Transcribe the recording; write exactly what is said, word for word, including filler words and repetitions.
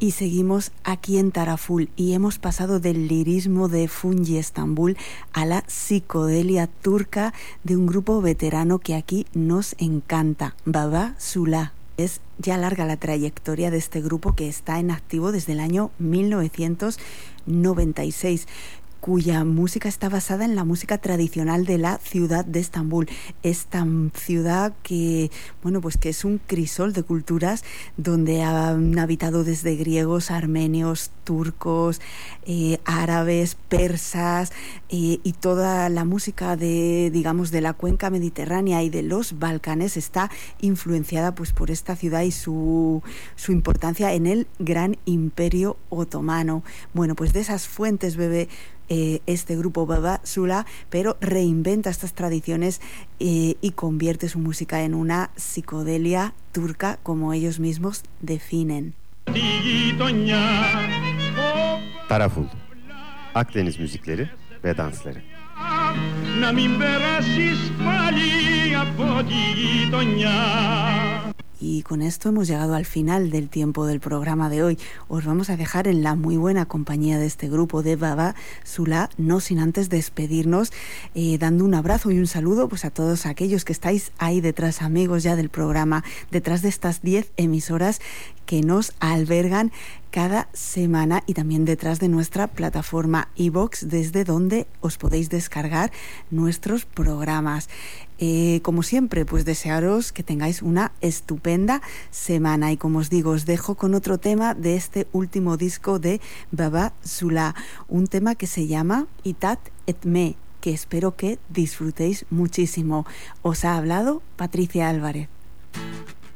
Y seguimos aquí en Taraful y hemos pasado del lirismo de Fungi Estambul a la psicodelia turca de un grupo veterano que aquí nos encanta, Baba Sula. Es ya larga la trayectoria de este grupo que está en activo desde el año mil novecientos noventa y seis. Cuya música está basada en la música tradicional de la ciudad de Estambul. Esta ciudad que, bueno, pues que es un crisol de culturas donde han habitado desde griegos, armenios, turcos, eh, árabes, persas eh, y toda la música de, digamos, de la cuenca mediterránea y de los Balcanes está influenciada pues por esta ciudad y su, su importancia en el gran imperio otomano. Bueno, pues de esas fuentes bebe Eh, este grupo Baba Sula, pero reinventa estas tradiciones eh, y convierte su música en una psicodelia turca como ellos mismos definen. Taraful, Akdeniz müzikleri ve dansları. Y con esto hemos llegado al final del tiempo del programa de hoy. Os vamos a dejar en la muy buena compañía de este grupo de Baba Sula, no sin antes despedirnos, eh, dando un abrazo y un saludo pues a todos aquellos que estáis ahí detrás, amigos ya del programa, detrás de estas diez emisoras que nos albergan cada semana y también detrás de nuestra plataforma iVoox, desde donde os podéis descargar nuestros programas. Eh, como siempre, pues desearos que tengáis una estupenda semana y como os digo, os dejo con otro tema de este último disco de Baba Sula, un tema que se llama Itat Etme, que espero que disfrutéis muchísimo. Os ha hablado Patricia Álvarez.